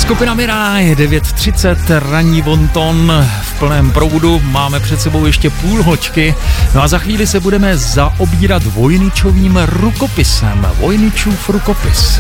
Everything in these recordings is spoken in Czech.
Skupina Miráj, 9:30, ranní bonton v plném proudu, máme před sebou ještě půl hoďky, no a za chvíli se budeme zaobírat Vojničovým rukopisem, Vojničův rukopis.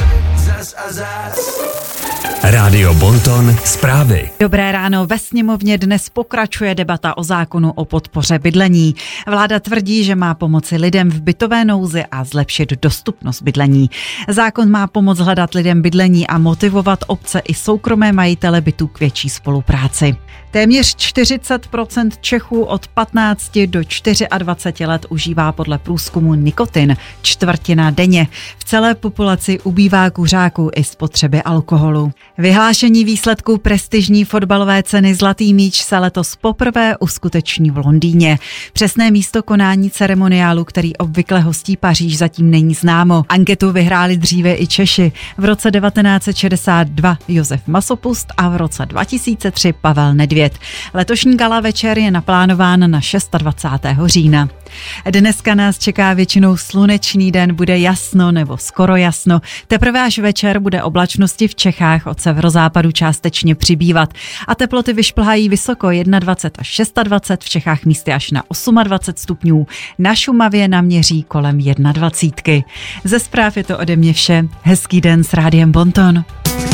Rádio Bonton, zprávy. Dobré ráno, ve sněmovně dnes pokračuje debata o zákonu o podpoře bydlení. Vláda tvrdí, že má pomoci lidem v bytové nouzi a zlepšit dostupnost bydlení. Zákon má pomoct hledat lidem bydlení a motivovat obce i soukromé majitele bytů k větší spolupráci. Téměř 40% Čechů od 15 do 24 let užívá podle průzkumu nikotin, čtvrtina denně. V celé populaci ubývá kuřáků i spotřeby alkoholu. Vyhlášení výsledků prestižní fotbalové ceny Zlatý míč se letos poprvé uskuteční v Londýně. Přesné místo konání ceremoniálu, který obvykle hostí Paříž, zatím není známo. Anketu vyhráli dříve i Češi. V roce 1962 Josef Masopust a v roce 2003 Pavel Nedvěd. Letošní gala večer je naplánován na 26. října. Dneska nás čeká většinou slunečný den, bude jasno nebo skoro jasno. Teprve až večer bude oblačnosti v Čechách od severozápadu částečně přibývat a teploty vyšplhají vysoko 21 až 26, v Čechách místy až na 28 stupňů. Na Šumavě naměří kolem 21. Ze zpráv je to ode mě vše. Hezký den s Rádiem Bonton.